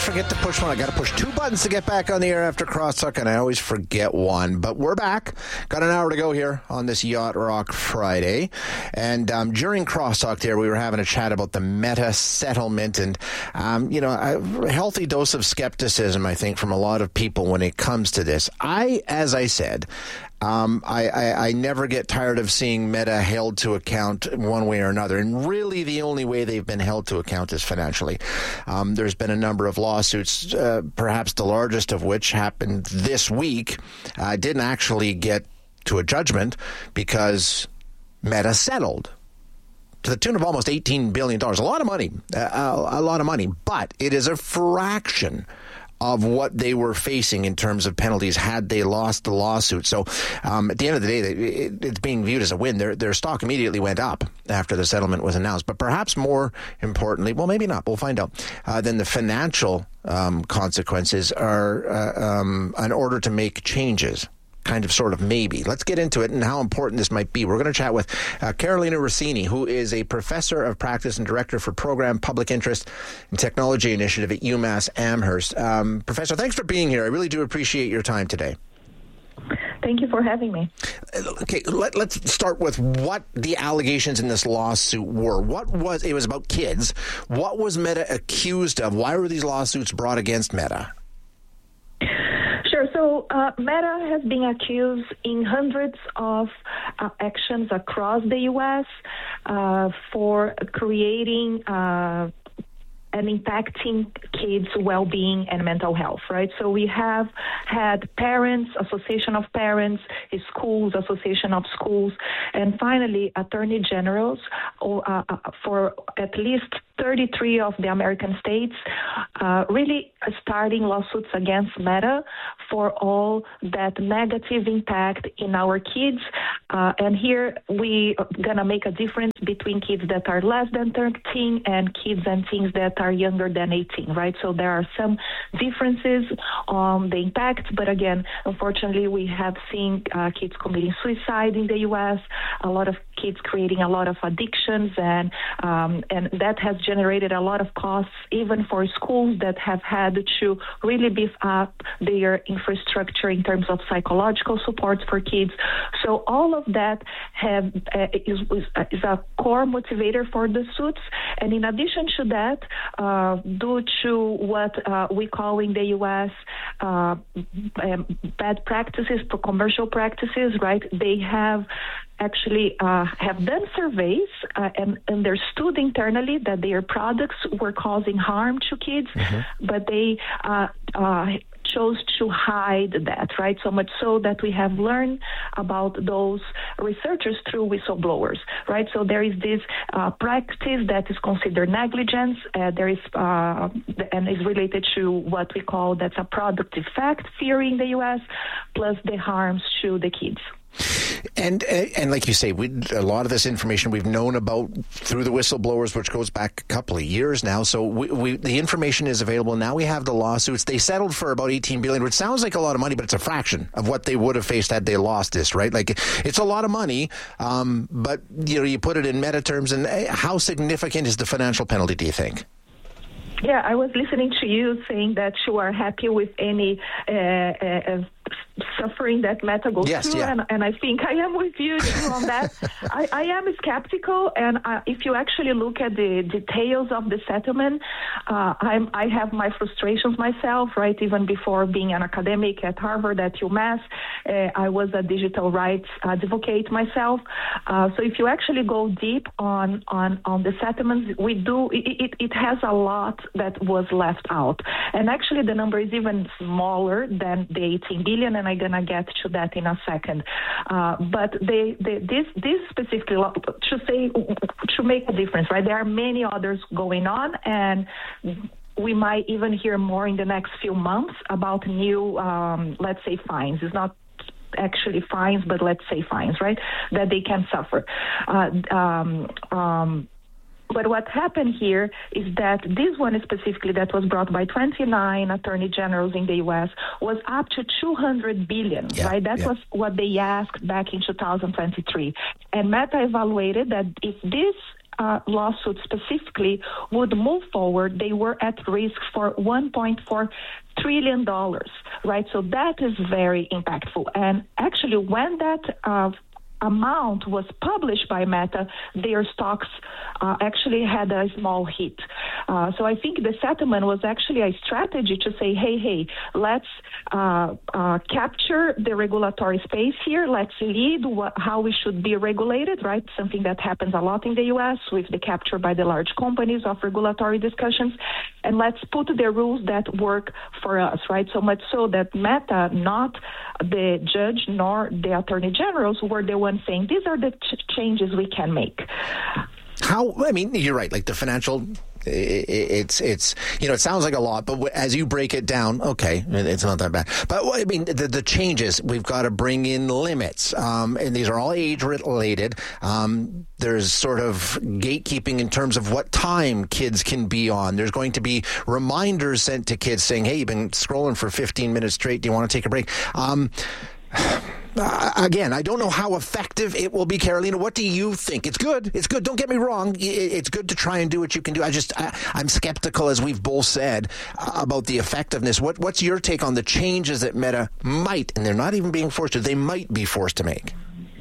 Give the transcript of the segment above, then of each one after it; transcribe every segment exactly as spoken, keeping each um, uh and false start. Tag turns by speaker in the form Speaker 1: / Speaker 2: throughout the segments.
Speaker 1: forget to push one. I got to push two buttons to get back on the air after Crosstalk, and I always forget one. But we're back. Got an hour to go here on this Yacht Rock Friday. And um, during Crosstalk there, we were having a chat about the Meta settlement and, um, you know, a healthy dose of skepticism, I think, from a lot of people when it comes to this. I, as I said, Um, I, I, I never get tired of seeing Meta held to account one way or another. And really the only way they've been held to account is financially. Um, there's been a number of lawsuits, uh, perhaps the largest of which happened this week. Uh, didn't actually get to a judgment because Meta settled to the tune of almost eighteen billion dollars. A lot of money, uh, a, a lot of money, but it is a fraction of what they were facing in terms of penalties had they lost the lawsuit. So um, at the end of the day, it, it's being viewed as a win. Their, their stock immediately went up after the settlement was announced. But perhaps more importantly, well, maybe not, we'll find out, uh, then the financial um, consequences are uh, um, in order to make changes. Kind of, sort of, maybe. Let's get into it and how important this might be. We're going to chat with uh, Carolina Rossini, who is a professor of practice and director for Program Public Interest and Technology Initiative at UMass Amherst. Um, Professor, thanks for being here. I really do appreciate your time today.
Speaker 2: Thank you for having me.
Speaker 1: Okay, let, let's start with what the allegations in this lawsuit were. What was, it was about kids. What was Meta accused of? Why were these lawsuits brought against Meta?
Speaker 2: Sure. So uh, Meta has been accused in hundreds of uh, actions across the U S uh, for creating uh, and impacting kids' well-being and mental health, right? So we have had parents, association of parents, schools, association of schools, and finally attorney generals uh, for at least thirty-three of the American states uh, really starting lawsuits against Meta for all that negative impact in our kids. Uh, and here we are going to make a difference between kids that are less than thirteen and kids and teens that are younger than eighteen, right? So there are some differences on the impact, but again, unfortunately, we have seen uh, kids committing suicide in the U S, a lot of kids creating a lot of addictions, and um, and that has generated a lot of costs, even for schools that have had to really beef up their infrastructure in terms of psychological support for kids. So all of that have uh, is, is a core motivator for the suits. And in addition to that, uh, due to what uh, we call in the U S uh, um, bad practices, for commercial practices, right? They have actually uh, have done surveys uh, and understood internally that their products were causing harm to kids, mm-hmm. but they uh, uh, chose to hide that, right? So much so that we have learned about those researchers through whistleblowers, right? So there is this uh, practice that is considered negligence. Uh, there is, uh, and is related to what we call that's a product effect theory in the U S, plus the harms to the kids.
Speaker 1: And and like you say, we, a lot of this information we've known about through the whistleblowers, which goes back a couple of years now. So we, we, the information is available. Now we have the lawsuits. They settled for about eighteen billion dollars, which sounds like a lot of money, but it's a fraction of what they would have faced had they lost this, right? Like, it's a lot of money, um, but you know, you put it in meta terms, and how significant is the financial penalty, do you think?
Speaker 2: Yeah, I was listening to you saying that you are happy with any uh, uh, suffering that Meta goes
Speaker 1: yes,
Speaker 2: through,
Speaker 1: yeah.
Speaker 2: and, and I think I am with you on that. I, I am skeptical, and uh, if you actually look at the details of the settlement, uh, I'm, I have my frustrations myself, right? Even before being an academic at Harvard, at UMass, uh, I was a digital rights advocate myself. Uh, so if you actually go deep on, on, on the settlements, we do, it, it, it has a lot that was left out. And actually the number is even smaller than the eighteen billion, and I'm going to get to that in a second. Uh, but they, they, this, this specifically, to say, to make a difference, right? There are many others going on, and we might even hear more in the next few months about new, um, let's say, fines. It's not actually fines, but let's say fines, right, that they can suffer. Uh, um, um, But what happened here is that this one specifically that was brought by twenty-nine attorney generals in the U S was up to two hundred billion dollars,
Speaker 1: yeah,
Speaker 2: right? That
Speaker 1: yeah.
Speaker 2: was what they asked back in two thousand twenty-three. And Meta evaluated that if this uh, lawsuit specifically would move forward, they were at risk for one point four trillion dollars, right? So that is very impactful. And actually, when that uh, amount was published by Meta, their stocks uh, actually had a small hit. Uh, so I think the settlement was actually a strategy to say, hey, hey, let's uh, uh, capture the regulatory space here. Let's lead what, how we should be regulated, right? Something that happens a lot in the U S with the capture by the large companies of regulatory discussions. And let's put the rules that work for us, right? So much so that Meta, not the judge nor the attorney generals, were the ones saying these are the ch- changes we can make.
Speaker 1: How, I mean, you're right, like the financial, it's, it's you know, it sounds like a lot, but as you break it down, okay, it's not that bad. But, I mean, the, the changes, we've got to bring in limits, um, and these are all age-related. Um, there's sort of gatekeeping in terms of what time kids can be on. There's going to be reminders sent to kids saying, hey, you've been scrolling for fifteen minutes straight. Do you want to take a break? Um Uh, again, I don't know how effective it will be, Carolina. What do you think? It's good. It's good. Don't get me wrong. It's good to try and do what you can do. I just, I, I'm skeptical, as we've both said, uh, about the effectiveness. What, what's your take on the changes that Meta might, and they're not even being forced to, they might be forced to make?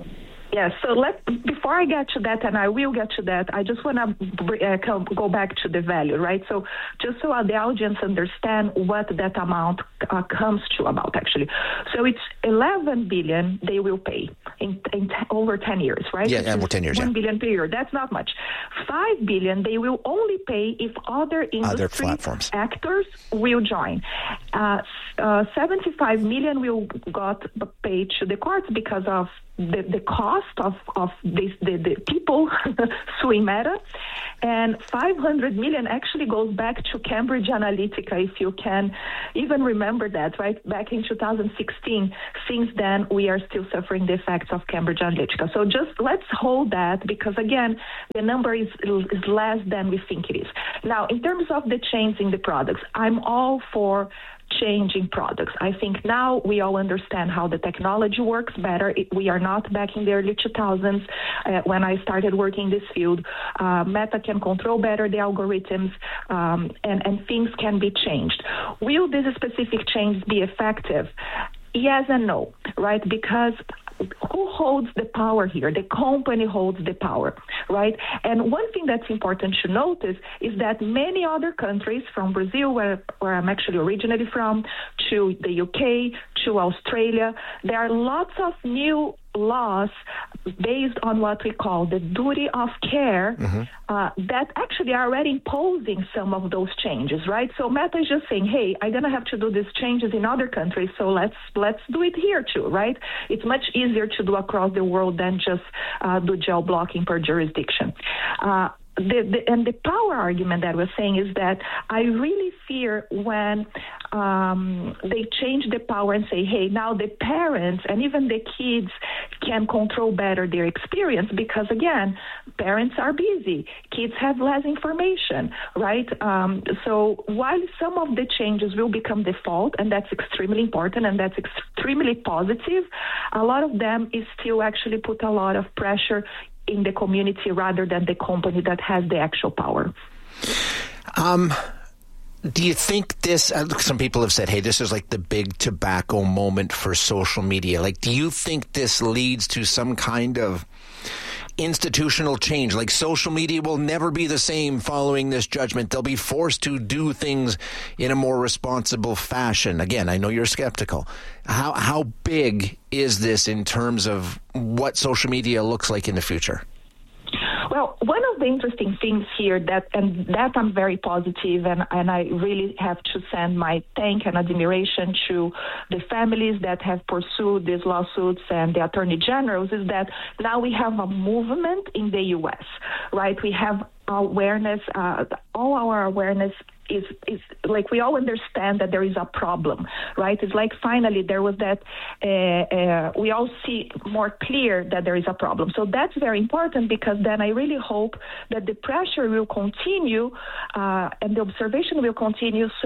Speaker 2: Yes, so let before I get to that, and I will get to that, I just want to uh, go back to the value, right? So just so the audience understand what that amount uh, comes to about, actually. So it's eleven billion they will pay in, in t- over ten years, right?
Speaker 1: Yeah, over ten years,
Speaker 2: one
Speaker 1: yeah.
Speaker 2: billion per year. That's not much. five billion they will only pay if other industry
Speaker 1: other platforms.
Speaker 2: actors will join. Uh, uh, seventy-five million will got paid to the courts because of the, the cost of, of this, the, the people suing Meta. And five hundred million actually goes back to Cambridge Analytica, if you can even remember that, right? Back in two thousand sixteen. Since then, we are still suffering the effects of Cambridge Analytica. So just let's hold that, because, again, the number is, is less than we think it is. Now, in terms of the change in the products, I'm all for changing products. I think now we all understand how the technology works better. It, we are not back in the early two thousands uh, when I started working in this field. Uh, Meta can control better the algorithms, um, and, and things can be changed. Will these specific changes be effective? Yes and no, right? Because who holds the power here? The company holds the power, right? And one thing that's important to notice is that many other countries, from Brazil, where, where I'm actually originally from, to the U K, to Australia, there are lots of new laws based on what we call the duty of care, mm-hmm. uh, that actually are already imposing some of those changes, right? So Meta is just saying, hey, I'm going to have to do these changes in other countries, so let's let's do it here too, right? It's much easier to do across the world than just uh, do geo blocking per jurisdiction. Uh, The, the, and the power argument that we're saying is that I really fear when um, they change the power and say, hey, now the parents and even the kids can control better their experience, because, again, parents are busy. Kids have less information, right? Um, so while some of the changes will become default, and that's extremely important and that's extremely positive, a lot of them is still actually put a lot of pressure in the community rather than the company that has the actual power.
Speaker 1: Um, do you think this, uh, some people have said, hey, this is like the big tobacco moment for social media. Like, do you think this leads to some kind of institutional change? Like, social media will never be the same following this judgment. They'll be forced to do things in a more responsible fashion. Again, I know you're skeptical. How how big is this in terms of what social media looks like in the future?
Speaker 2: Well, one of the interesting things here that, and that I'm very positive, and, and I really have to send my thank and admiration to the families that have pursued these lawsuits and the attorney generals, is that now we have a movement in the U S, right? We have awareness, uh, all our awareness is is like, we all understand that there is a problem, right? It's like finally there was that, uh, uh, we all see more clear that there is a problem. So that's very important, because then I really hope that the pressure will continue uh, and the observation will continue, so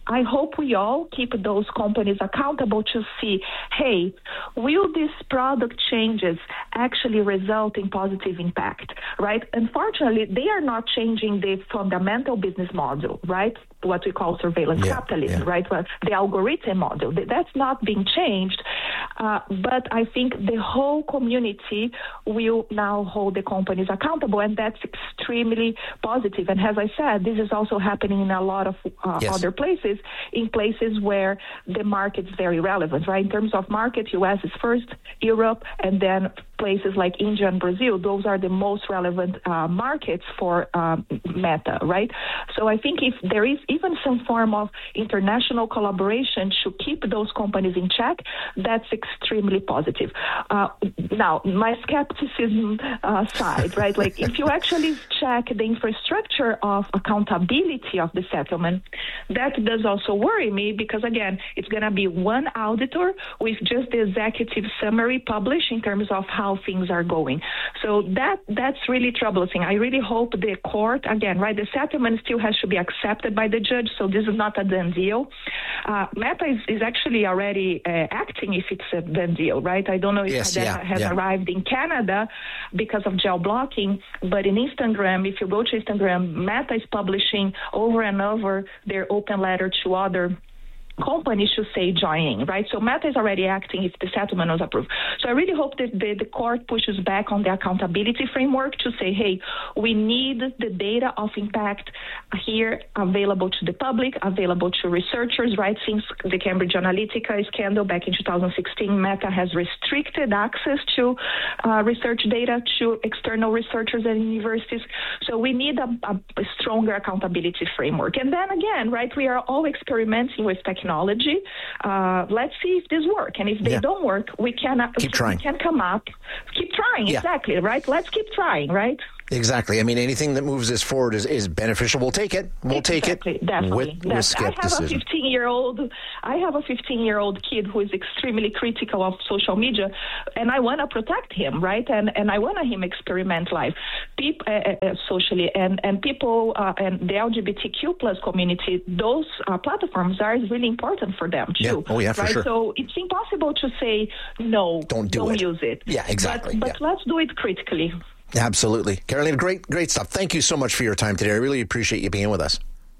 Speaker 2: I hope we all keep those companies accountable to see, hey, will these product changes actually result in positive impact, right? Unfortunately, they are not changing the fundamental business model, right? What we call surveillance
Speaker 1: yeah,
Speaker 2: capitalism,
Speaker 1: yeah.
Speaker 2: right? Well, the algorithm model, that's not being changed. Uh, but I think the whole community will now hold the companies accountable, and that's extremely positive. And as I said, this is also happening in a lot of uh,
Speaker 1: yes.
Speaker 2: other places, in places where the market's very relevant, right? In terms of market, U S is first, Europe, and then places like India and Brazil. Those are the most relevant uh, markets for uh, Meta, right? So I think if there is even some form of international collaboration to keep those companies in check, that's extremely positive. Uh, now, my skepticism uh, side, right? Like if you actually check the infrastructure of accountability of the settlement, that does also worry me because, again, it's going to be one auditor with just the executive summary published in terms of how things are going. So that that's really troublesome. I really hope the court, again, right, the settlement still has to be accepted by the judge, so this is not a done deal. Uh, Meta is, is actually already uh, acting if it's a done deal, right? I don't know if
Speaker 1: yes,
Speaker 2: that
Speaker 1: yeah,
Speaker 2: has
Speaker 1: yeah.
Speaker 2: arrived in Canada because of geo blocking, but in Instagram, if you go to Instagram, Meta is publishing over and over their open letter to other companies should say joining, right? So Meta is already acting if the settlement was approved. So I really hope that the, the court pushes back on the accountability framework to say, hey, we need the data of impact here available to the public, available to researchers, right? Since the Cambridge Analytica scandal back in two thousand sixteen, Meta has restricted access to uh, research data to external researchers and universities. So we need a, a, a stronger accountability framework. And then again, right, we are all experimenting with technology. Technology. Uh, let's see if this work, and if they
Speaker 1: yeah.
Speaker 2: don't work, we can
Speaker 1: keep trying.
Speaker 2: We can come up, keep trying.
Speaker 1: Yeah.
Speaker 2: Exactly, right? Let's keep trying, right?
Speaker 1: Exactly. I mean, anything that moves this forward is, is beneficial. We'll take it. We'll
Speaker 2: exactly,
Speaker 1: take it
Speaker 2: definitely.
Speaker 1: with, with skepticism.
Speaker 2: I have a fifteen-year-old. I have a fifteen-year-old kid who is extremely critical of social media, and I want to protect him, right? And and I want him experiment life, people uh, uh, socially, and and people uh, and the L G B T Q plus community. Those uh, platforms are really important for them too.
Speaker 1: Yeah. Oh yeah, for
Speaker 2: right?
Speaker 1: sure.
Speaker 2: So it's impossible to say no.
Speaker 1: Don't do
Speaker 2: don't
Speaker 1: it.
Speaker 2: use it.
Speaker 1: Yeah, exactly.
Speaker 2: But, but
Speaker 1: yeah.
Speaker 2: let's do it critically.
Speaker 1: Absolutely. Carolina, great, great stuff. Thank you so much for your time today. I really appreciate you being with us.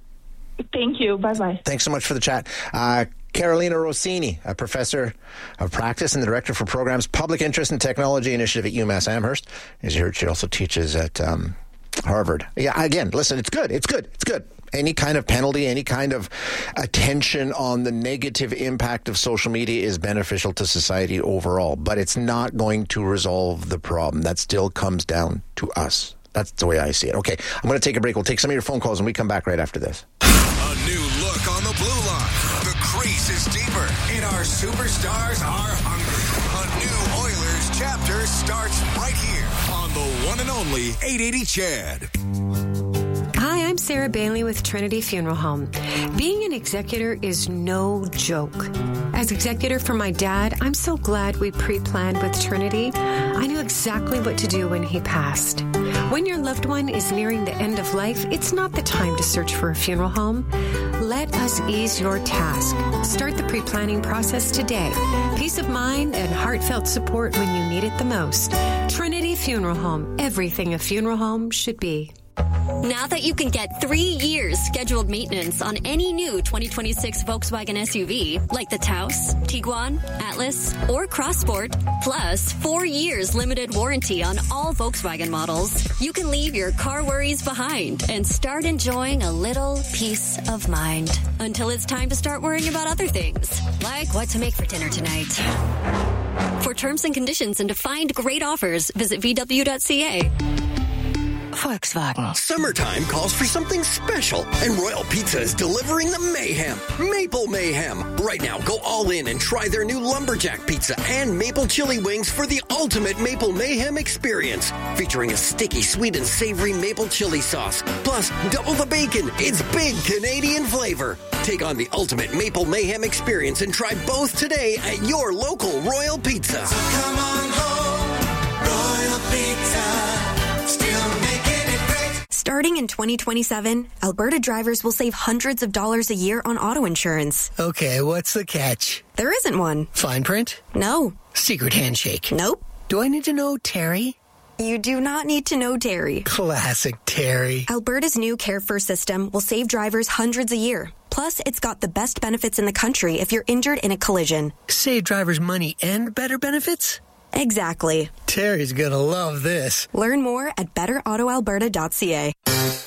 Speaker 2: Thank you. Bye-bye.
Speaker 1: Thanks so much for the chat. Uh, Carolina Rossini, a professor of practice and the director for programs, Public Interest and Technology Initiative at UMass Amherst. As you heard, she also teaches at um, Harvard. Yeah, again, listen, it's good. It's good. It's good. Any kind of penalty, any kind of attention on the negative impact of social media is beneficial to society overall, but it's not going to resolve the problem. That still comes down to us. That's the way I see it. Okay, I'm going to take a break. We'll take some of your phone calls, and we come back right after this.
Speaker 3: A new look on the blue line. The crease is deeper, and our superstars are hungry. A new Oilers chapter starts right here on the one and only eight eighty C H E D.
Speaker 4: Hi, I'm Sarah Bailey with Trinity Funeral Home. Being an executor is no joke. As executor for my dad, I'm so glad we pre-planned with Trinity. I knew exactly what to do when he passed. When your loved one is nearing the end of life, it's not the time to search for a funeral home. Let us ease your task. Start the pre-planning process today. Peace of mind and heartfelt support when you need it the most. Trinity Funeral Home. Everything a funeral home should be.
Speaker 5: Now that you can get three years scheduled maintenance on any new twenty twenty-six Volkswagen S U V, like the Taos, Tiguan, Atlas, or Crossport, plus four years limited warranty on all Volkswagen models, you can leave your car worries behind and start enjoying a little peace of mind. Until it's time to start worrying about other things, like what to make for dinner tonight. For terms and conditions and to find great offers, visit V W dot C A.
Speaker 6: Volkswagen. Summertime calls for something special, and Royal Pizza is delivering the mayhem. Maple Mayhem. Right now, go all in and try their new Lumberjack Pizza and Maple Chili Wings for the ultimate Maple Mayhem experience. Featuring a sticky, sweet, and savory maple chili sauce. Plus, double the bacon. It's big Canadian flavor. Take on the ultimate Maple Mayhem experience and try both today at your local Royal Pizza.
Speaker 3: So come on home, Royal Pizza. Still making it great.
Speaker 7: Starting in twenty twenty-seven, Alberta drivers will save hundreds of dollars a year on auto insurance.
Speaker 8: Okay, what's the catch?
Speaker 7: There isn't one.
Speaker 8: Fine print?
Speaker 7: No.
Speaker 8: Secret handshake?
Speaker 7: Nope.
Speaker 8: Do I need to know Terry?
Speaker 7: You do not need to know Terry.
Speaker 8: Classic Terry.
Speaker 7: Alberta's new Care First system will save drivers hundreds a year. Plus, it's got the best benefits in the country if you're injured in a collision.
Speaker 8: Save drivers money and better benefits?
Speaker 7: Exactly.
Speaker 8: Terry's gonna love this.
Speaker 7: Learn more at better auto alberta dot c a.